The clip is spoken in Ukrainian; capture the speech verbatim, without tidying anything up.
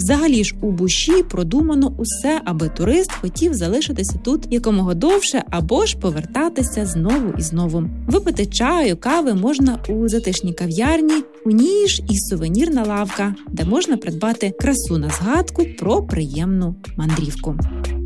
Взагалі ж у Буші продумано усе, аби турист хотів залишитися тут якомога довше або ж повертатися знову і знову. Випити чаю, кави можна у затишній кав'ярні, у ній ж і сувенірна лавка, де можна придбати красу на згадку про приємну мандрівку.